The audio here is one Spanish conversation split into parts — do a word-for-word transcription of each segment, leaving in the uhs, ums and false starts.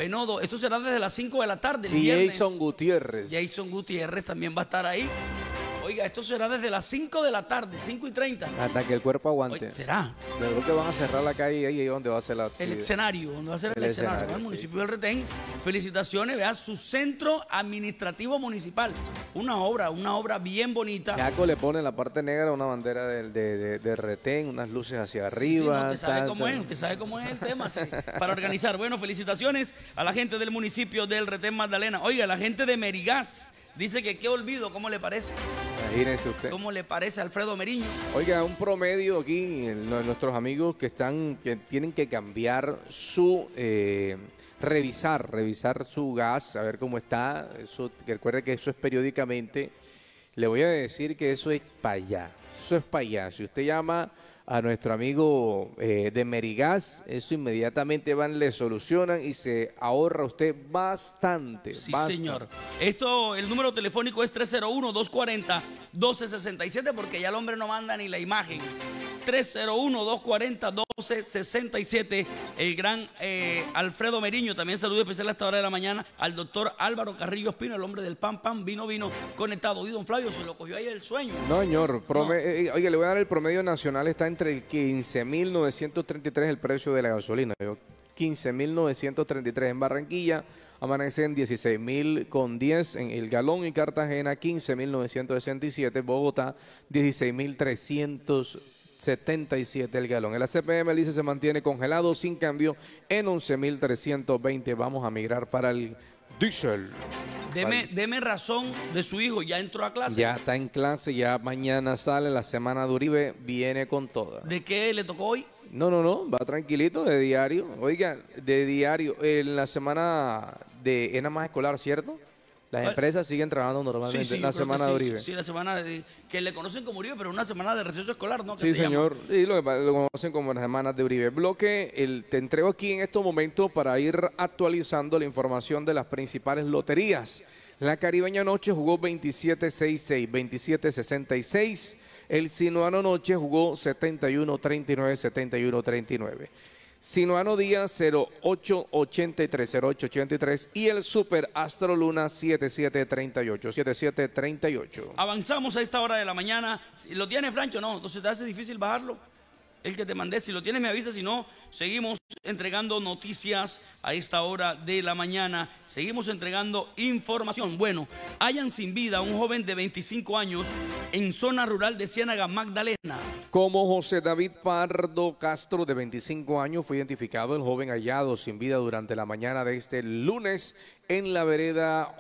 Bueno, do, esto será desde las cinco de la tarde el Y viernes. Jason Gutiérrez. Jason Gutiérrez también va a estar ahí. Oiga, esto será desde las cinco de la tarde, cinco y treinta. Hasta que el cuerpo aguante. Oye, ¿será? Yo creo que van a cerrar la calle ahí, ahí donde va a ser la El actividad. escenario, donde va a ser el, El escenario, escenario, el sí. municipio del Retén. Felicitaciones, vea su centro administrativo municipal. Una obra, una obra bien bonita. Jaco le pone en la parte negra una bandera del de, de, de Retén, unas luces hacia Sí, sí, arriba. no, usted sabe tal, cómo tal. es, usted sabe cómo es el tema, sí, para organizar. Bueno, felicitaciones a la gente del municipio del Retén Magdalena. Oiga, la gente de Merigas dice que qué olvido, ¿cómo le parece? Imagínese usted. ¿Cómo le parece a Alfredo Meriño? Oiga, un promedio aquí, el- nuestros amigos que están, que tienen que cambiar su, eh, revisar, revisar su gas, a ver cómo está. Eso, que recuerde que eso es periódicamente. Le voy a decir que eso es para allá, eso es para allá. Si usted llama a nuestro amigo eh, de Merigas, eso inmediatamente van, le solucionan y se ahorra usted bastante. Sí, bastante. señor. Esto, el número telefónico es tres cero uno, dos cuatro cero, uno dos seis siete porque ya el hombre no manda ni la imagen. tres cero uno, dos cuatro cero, uno dos seis siete. El gran eh, Alfredo Meriño. También saludo especial a esta hora de la mañana al doctor Álvaro Carrillo Espino, el hombre del pan, pan, vino, vino, conectado. Y don Flavio se lo cogió ahí el sueño. No, señor. Prome- eh, Oiga, le voy a dar el promedio nacional. Está entre el quince mil novecientos treinta y tres el precio de la gasolina. Yo, quince mil novecientos treinta y tres en Barranquilla. Amanece en dieciséis mil con diez en el galón. Y Cartagena, quince mil novecientos sesenta y siete. Bogotá, dieciséis mil trescientos setenta y siete el galón. El A C P M dice se mantiene congelado sin cambio en once mil trescientos veinte. Vamos a migrar para el diésel. Deme, deme razón de su hijo, ya entró a clase. Ya está en clase, ya mañana sale la semana de Uribe, viene con toda. ¿De qué le tocó hoy? No, no, no, va tranquilito, de diario. Oiga, de diario, en la semana de, es nada más escolar, ¿cierto? Las Bueno, empresas siguen trabajando normalmente Sí, sí, en yo la creo que semana sí, de Uribe. Sí, sí, la semana de, que le conocen como Uribe, pero una semana de receso escolar, ¿no? Que Sí, se llama. señor. Y lo, que pa- lo conocen como las semanas de Uribe. Bloque, el, te entrego aquí en estos momentos para ir actualizando la información de las principales loterías. La Caribeña Noche jugó veintisiete sesenta y seis, veintisiete sesenta y seis. El Sinuano Noche jugó setenta y uno treinta y nueve, setenta y uno treinta y nueve. Sinuano Día cero ocho ochenta y tres, cero ocho ochenta y tres y el Super Astro Luna setenta y siete treinta y ocho, setenta y siete treinta y ocho. Avanzamos a esta hora de la mañana. Si ¿Lo tiene, Francho? No, entonces te hace difícil bajarlo. El que te mandé, si lo tienes me avisa, si no, seguimos entregando noticias a esta hora de la mañana. Seguimos entregando información. Bueno, hayan sin vida a un joven de veinticinco años en zona rural de Ciénaga, Magdalena. Como José David Pardo Castro, de veinticinco años, fue identificado el joven hallado sin vida durante la mañana de este lunes en la vereda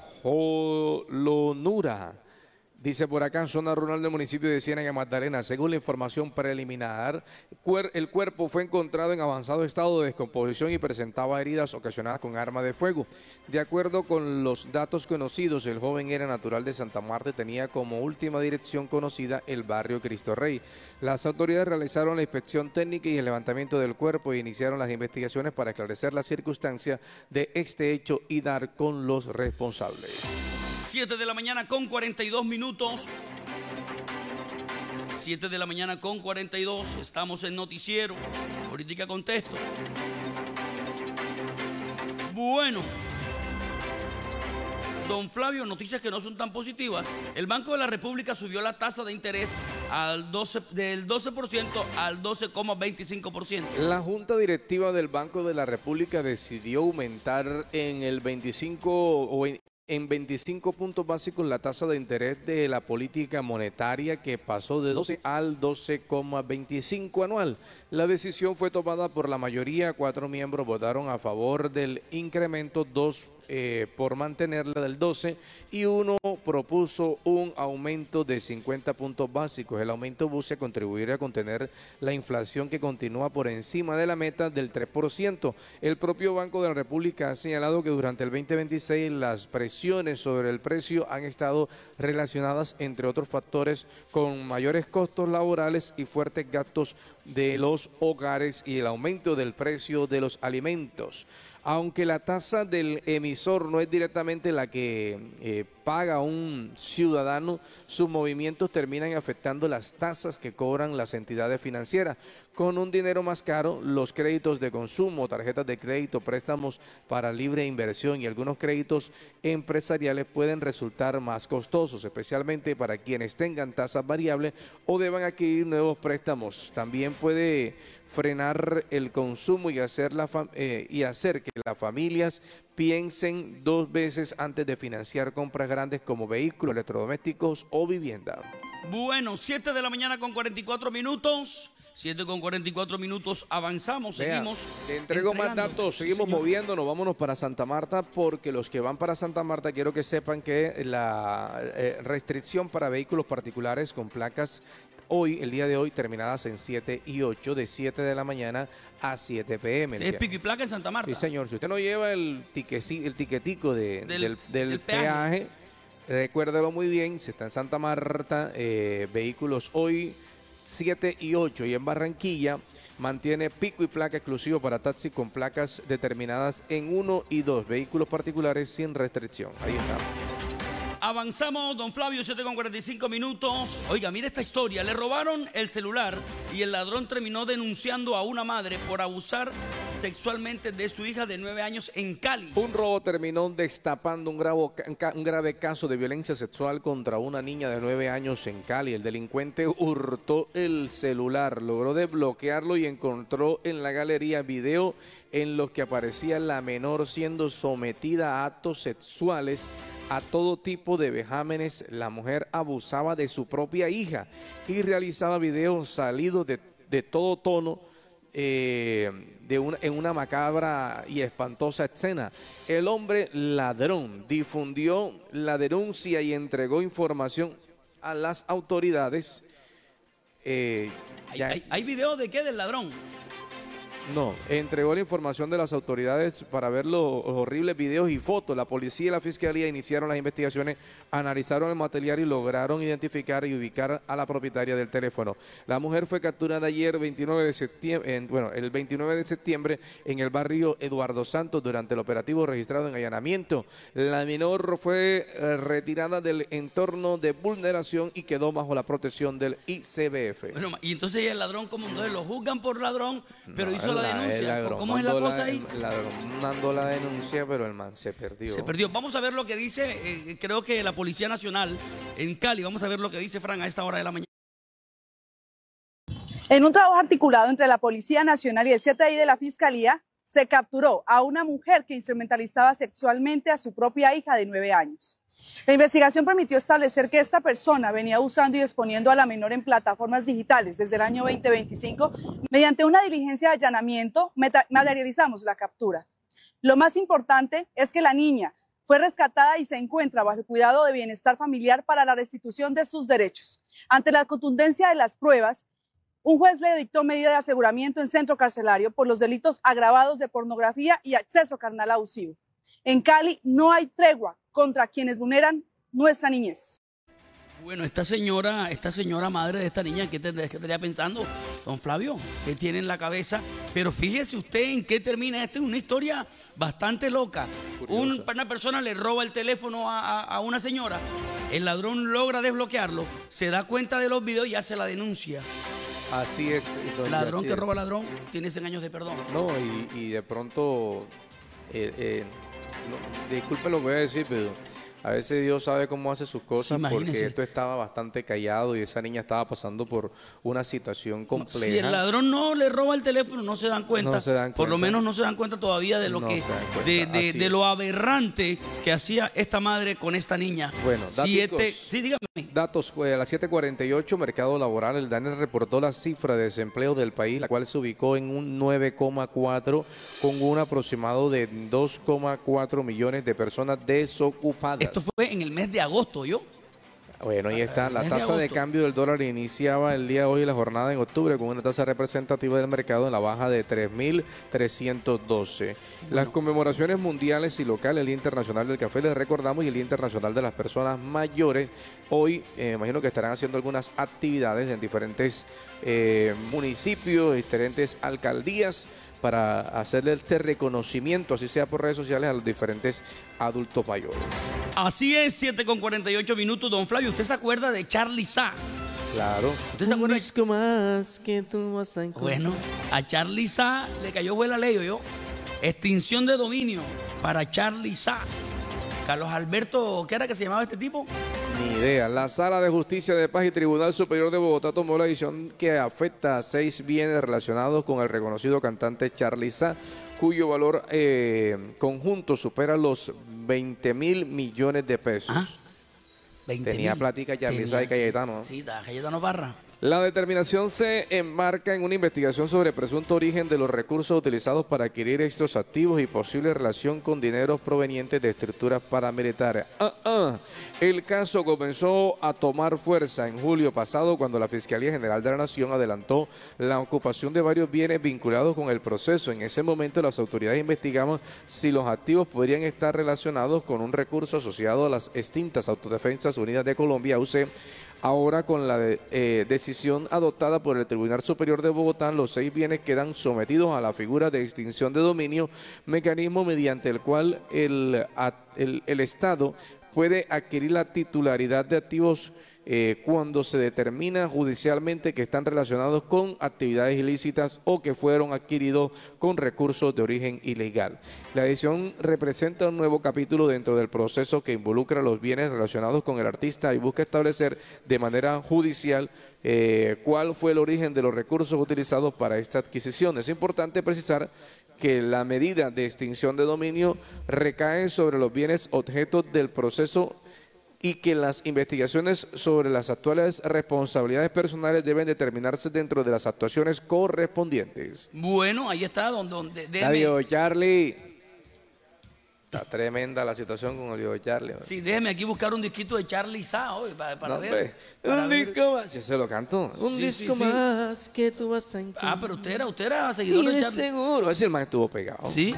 Jolonura. Dice por acá, zona rural del municipio de Ciénaga, Magdalena. Según la información preliminar, cuer- el cuerpo fue encontrado en avanzado estado de descomposición y presentaba heridas ocasionadas con arma de fuego. De acuerdo con los datos conocidos, el joven era natural de Santa Marta y tenía como última dirección conocida el barrio Cristo Rey. Las autoridades realizaron la inspección técnica y el levantamiento del cuerpo e iniciaron las investigaciones para esclarecer las circunstancias de este hecho y dar con los responsables. siete de la mañana con cuarenta y dos minutos. siete de la mañana con cuarenta y dos. Estamos en noticiero. Política Contesto. Bueno. Don Flavio, noticias que no son tan positivas. El Banco de la República subió la tasa de interés al doce, del doce por ciento al doce coma veinticinco por ciento. La Junta Directiva del Banco de la República decidió aumentar en el veinticinco o en, en veinticinco puntos básicos la tasa de interés de la política monetaria, que pasó de doce al doce coma veinticinco anual. La decisión fue tomada por la mayoría, cuatro miembros votaron a favor del incremento, dos Eh, por mantenerla del doce y uno propuso un aumento de cincuenta puntos básicos. El aumento busca contribuir a contener la inflación que continúa por encima de la meta del tres por ciento. El propio Banco de la República ha señalado que durante el veinte veintiséis las presiones sobre el precio han estado relacionadas, entre otros factores, con mayores costos laborales y fuertes gastos de los hogares y el aumento del precio de los alimentos. Aunque la tasa del emisor no es directamente la que eh, paga un ciudadano, sus movimientos terminan afectando las tasas que cobran las entidades financieras. Con un dinero más caro, los créditos de consumo, tarjetas de crédito, préstamos para libre inversión y algunos créditos empresariales pueden resultar más costosos, especialmente para quienes tengan tasas variables o deban adquirir nuevos préstamos. También puede frenar el consumo y hacer, la eh, y hacer que las familias piensen dos veces antes de financiar compras grandes como vehículos, electrodomésticos o vivienda. Bueno, siete de la mañana con cuarenta y cuatro minutos. siete con cuarenta y cuatro minutos, avanzamos, Vea, seguimos. Te entrego más entregando. datos, seguimos Sí, moviéndonos, vámonos para Santa Marta, porque los que van para Santa Marta quiero que sepan que la eh, restricción para vehículos particulares con placas hoy, el día de hoy, terminadas en siete y ocho, de siete de la mañana a siete pe eme. Es pico y placa en Santa Marta. Sí, señor. Si usted no lleva el, tiqueci, el tiquetico de, Del- del, del del peaje, peaje. recuérdelo muy bien, si está en Santa Marta, eh, vehículos hoy siete y ocho, y en Barranquilla mantiene pico y placa exclusivo para taxi con placas determinadas en uno y dos, vehículos particulares sin restricción. Ahí está. Avanzamos, don Flavio, siete con cuarenta y cinco minutos. Oiga, mire esta historia. Le robaron el celular y el ladrón terminó denunciando a una madre por abusar sexualmente de su hija de nueve años en Cali. Un robo terminó destapando un, gravo, un grave caso de violencia sexual contra una niña de nueve años en Cali. El delincuente hurtó el celular, logró desbloquearlo y encontró en la galería video en los que aparecía la menor siendo sometida a actos sexuales, a todo tipo de vejámenes. La mujer abusaba de su propia hija y realizaba videos salidos de, de todo tono, eh, de una, en una macabra y espantosa escena. El hombre ladrón difundió la denuncia y entregó información a las autoridades. Eh, ¿Hay, ya- hay, hay video de qué? Del ladrón. No, entregó la información de las autoridades para ver los horribles videos y fotos. La policía y la fiscalía iniciaron las investigaciones, analizaron el material y lograron identificar y ubicar a la propietaria del teléfono. La mujer fue capturada ayer, veintinueve de septiembre, en, bueno, el veintinueve de septiembre, en el barrio Eduardo Santos, durante el operativo registrado en allanamiento. La menor fue eh, retirada del entorno de vulneración y quedó bajo la protección del I C B F. Bueno, y entonces el ladrón, como entonces lo juzgan por ladrón, pero No, hizo el la la- el denuncia. ladrón ¿Cómo es la mandó cosa ahí? El ladrón mandó la denuncia, pero el man se perdió. Se perdió. Vamos a ver lo que dice, eh, creo que la Policía Nacional en Cali. Vamos a ver lo que dice Fran a esta hora de la mañana. En un trabajo articulado entre la Policía Nacional y el C T I de la Fiscalía, se capturó a una mujer que instrumentalizaba sexualmente a su propia hija de nueve años. La investigación permitió establecer que esta persona venía usando y exponiendo a la menor en plataformas digitales desde el año veinte veinticinco. Mediante una diligencia de allanamiento, meta- materializamos la captura. Lo más importante es que la niña fue rescatada y se encuentra bajo el cuidado de bienestar familiar para la restitución de sus derechos. Ante la contundencia de las pruebas, un juez le dictó medida de aseguramiento en centro carcelario por los delitos agravados de pornografía y acceso carnal abusivo. En Cali no hay tregua contra quienes vulneran nuestra niñez. Bueno, esta señora, esta señora madre de esta niña, ¿qué tendría, qué estaría pensando, don Flavio? ¿Qué tiene en la cabeza? Pero fíjese usted en qué termina esto. Es una historia bastante loca. Un- una persona le roba el teléfono a, a- a una señora, el ladrón logra desbloquearlo, se da cuenta de los videos y hace la denuncia. Así es. don Ladrón que Yacier. roba ladrón tiene cien años de perdón. No, y, y de pronto, eh, eh, no, disculpen lo que voy a decir, pero a veces Dios sabe cómo hace sus cosas, Sí, porque imagínese. esto estaba bastante callado y esa niña estaba pasando por una situación compleja. Si el ladrón no le roba el teléfono, no se dan cuenta. No se dan Por lo cuenta. menos no se dan cuenta todavía de lo No que, se dan cuenta, de, de- así de es. lo aberrante que hacía esta madre con esta niña. Bueno, Siete, daticos. sí, dígame. Datos, eh, a las siete cuarenta y ocho, mercado laboral, el DANE reportó la cifra de desempleo del país, la cual se ubicó en un nueve coma cuatro, con un aproximado de dos coma cuatro millones de personas desocupadas. Esto fue en el mes de agosto, ¿yo? Bueno, ahí está. La mes de tasa de agosto. cambio del dólar iniciaba el día de hoy la jornada en octubre con una tasa representativa del mercado en la baja de tres mil trescientos doce. Las conmemoraciones mundiales y locales, el Día Internacional del Café, les recordamos, y el Día Internacional de las Personas Mayores. Hoy, eh, imagino que estarán haciendo algunas actividades en diferentes eh, municipios, diferentes alcaldías, para hacerle este reconocimiento, así sea por redes sociales, a los diferentes adultos mayores. Así es, siete con cuarenta y ocho minutos, don Flavio. ¿Usted se acuerda de Charly Sa? Claro. ¿Usted se acuerda? Un disco más que tú vas a encontrar. Bueno, a Charly Sa le cayó fue la ley, yo. Extinción de dominio para Charly Sa. Carlos Alberto, ¿qué era que se llamaba este tipo? Ni idea. La Sala de Justicia de Paz y Tribunal Superior de Bogotá tomó la decisión que afecta a seis bienes relacionados con el reconocido cantante Charly Sa, cuyo valor eh, conjunto supera los veinte mil millones de pesos. ¿Ah? veinte Tenía mil. platica Charly Tenía, Sa y Cayetano, ¿no? Sí, sí, Cayetano Parra. La determinación se enmarca en una investigación sobre presunto origen de los recursos utilizados para adquirir estos activos y posible relación con dineros provenientes de estructuras paramilitares. Ah, ah. El caso comenzó a tomar fuerza en julio pasado cuando la Fiscalía General de la Nación adelantó la ocupación de varios bienes vinculados con el proceso. En ese momento las autoridades investigaban si los activos podrían estar relacionados con un recurso asociado a las extintas Autodefensas Unidas de Colombia, U C. Ahora, con la de, eh, decisión adoptada por el Tribunal Superior de Bogotá, los seis bienes quedan sometidos a la figura de extinción de dominio, mecanismo mediante el cual el, el, el Estado puede adquirir la titularidad de activos eh, cuando se determina judicialmente que están relacionados con actividades ilícitas o que fueron adquiridos con recursos de origen ilegal. La decisión representa un nuevo capítulo dentro del proceso que involucra los bienes relacionados con el artista y busca establecer de manera judicial eh, cuál fue el origen de los recursos utilizados para esta adquisición. Es importante precisar que la medida de extinción de dominio recae sobre los bienes objetos del proceso y que las investigaciones sobre las actuales responsabilidades personales deben determinarse dentro de las actuaciones correspondientes. Bueno, ahí está, donde... donde déjeme- Adiós, Charly. Está tremenda la situación con el viejo Charly. Sí, déjeme aquí buscar un disquito de Charly Sa hoy para, para No, ver. hombre. para Un ver. disco más. Yo se lo canto. Un Sí, disco sí, sí. más que tú vas a encontrar. Ah, pero usted era, usted era seguidor Y de de Charly. seguro. A ver si el man estuvo pegado. Sí.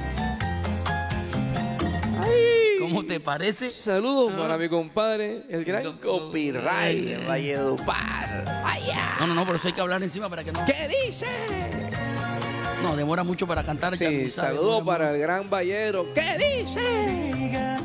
¿Cómo te parece? Saludos para mi compadre, el gran Do- copyright de Valledupar. Vaya. No, no, no, por eso hay que hablar encima para que no. ¿Qué dice? No, demora mucho para cantar. Sí, Charly Sa, saludos demora para mucho. el gran Vallero. ¿Qué dice?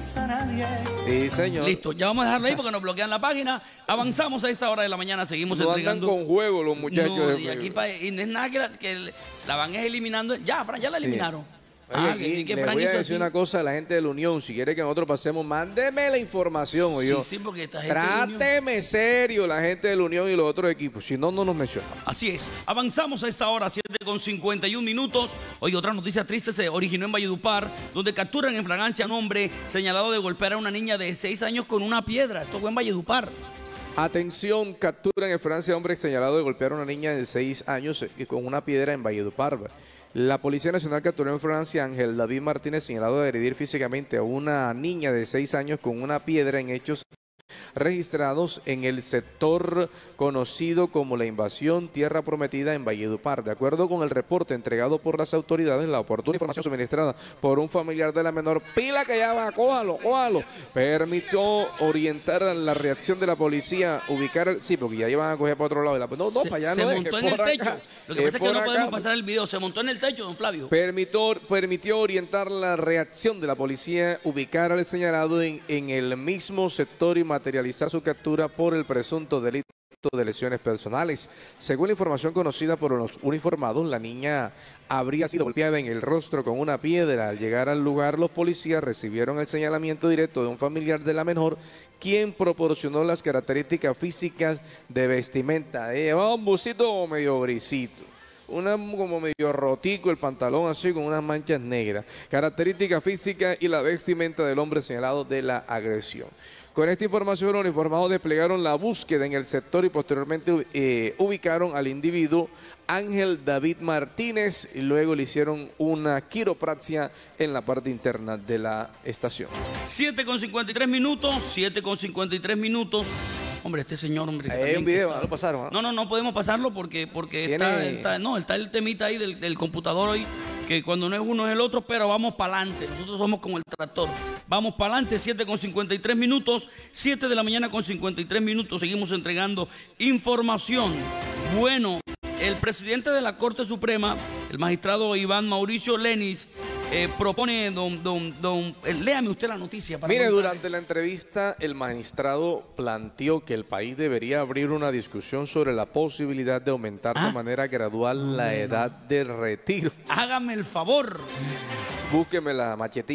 Sí, señor. Listo, ya vamos a dejarlo ahí porque nos bloquean la página. Avanzamos a esta hora de la mañana, seguimos No andan entregando. con juego los muchachos. No, de y aquí Facebook. pa- y no es nada que la, que el- la van es eliminando. Ya, Fran, ya la Sí. eliminaron. Oye, Ah, aquí que, que le Fran voy a hizo decir así. una cosa a la gente de la Unión. Si quiere que nosotros pasemos, mándeme la información. Sí, Yo. sí, porque esta gente de la Unión- Tráteme serio la gente de la Unión y los otros equipos. Si no, no nos mencionan. Así es, avanzamos a esta hora, siete con cincuenta y un minutos. Hoy otra noticia triste se originó en Valledupar, donde capturan en fragancia a un hombre señalado de golpear a una niña de seis años con una piedra. Esto fue en Valledupar. Atención, capturan en Francia a hombre señalado de golpear a una niña de seis años eh, con una piedra en Valledupar. La Policía Nacional capturó en Francia a Ángel David Martínez, señalado de agredir físicamente a una niña de seis años con una piedra en hechos registrados en el sector conocido como la Invasión Tierra Prometida en Valledupar. De acuerdo con el reporte entregado por las autoridades, la oportuna información suministrada por un familiar de la menor, pila que ya va, cójalo, cójalo, permitió orientar la reacción de la policía, ubicar, el, sí, porque ya iban a coger para otro lado. Y la, no, no, se, para allá se no es, montó es en el por techo. acá, Lo que pasa es que por no acá. podemos pasar el video. Se montó en el techo, don Flavio. Permitió, permitió orientar la reacción de la policía, ubicar al señalado en, en el mismo sector y materializar su captura por el presunto delito de lesiones personales. Según la información conocida por los uniformados, la niña habría sido golpeada en el rostro con una piedra. Al llegar al lugar, los policías recibieron el señalamiento directo de un familiar de la menor, quien proporcionó las características físicas de vestimenta. Eh, Llevaba un busito medio brisito. Una como medio rotico el pantalón, así con unas manchas negras. Característica física y la vestimenta del hombre señalado de la agresión. Con esta información, los uniformados desplegaron la búsqueda en el sector y posteriormente eh, ubicaron al individuo Ángel David Martínez y luego le hicieron una quiropraxia en la parte interna de la estación. siete con cincuenta y tres minutos, siete con cincuenta y tres minutos. Hombre, este señor, hombre. Hay también un que video, está- ¿no lo pasaron? ¿Ah? No, no, no podemos pasarlo porque, porque Tiene- está, está- no, está el temita ahí del, del computador hoy, que cuando no es uno es el otro, pero vamos para adelante. Nosotros somos como el tractor. Vamos para adelante, siete con cincuenta y tres minutos, siete de la mañana con cincuenta y tres minutos. Seguimos entregando información. Bueno, el presidente de la Corte Suprema, el magistrado Iván Mauricio Lenis, eh, propone, don, don, don, eh, léame usted la noticia. Para Mire, contar. durante la entrevista, el magistrado planteó que el país debería abrir una discusión sobre la posibilidad de aumentar ¿Ah? de manera gradual la edad de retiro. Hágame el favor. Búsqueme la machetilla.